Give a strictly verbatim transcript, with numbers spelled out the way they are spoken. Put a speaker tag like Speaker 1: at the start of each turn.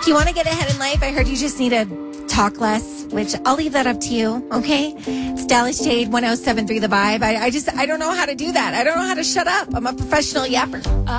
Speaker 1: you want to get ahead in life, I heard you just need to talk less, which I'll leave that up to you, okay? It's Dallas Jade, one oh seven point three The Vibe. I, I just, I don't know how to do that. I don't know how to shut up. I'm a professional yapper.